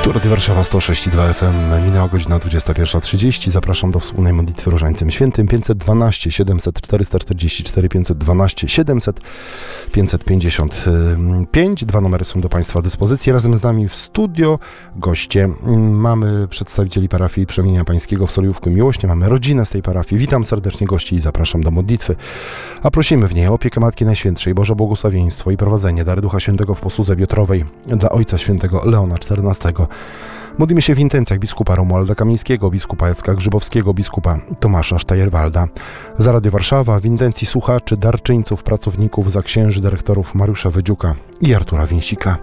Tu Radio Warszawa 106,2 FM. Minęła godzina 21:30. Zapraszam do wspólnej modlitwy Różańcem Świętym. 512 700 444 512 700 555. Dwa numery są do Państwa dyspozycji. Razem z nami w studio goście. Mamy przedstawicieli parafii Przemienia Pańskiego w Solejówku Miłośnie. Mamy rodzinę z tej parafii. Witam serdecznie gości i zapraszam do modlitwy. A prosimy w niej o opiekę Matki Najświętszej, Boże błogosławieństwo i prowadzenie, dary Ducha Świętego w posłudze wiatrowej dla Ojca Świętego Leona XIV. Modlimy się w intencjach biskupa Romualda Kamińskiego, biskupa Jacka Grzybowskiego, biskupa Tomasza Sztajerwalda. Za Radio Warszawa w intencji słuchaczy, darczyńców, pracowników, za księży, dyrektorów Mariusza Wydziuka i Artura Więsika.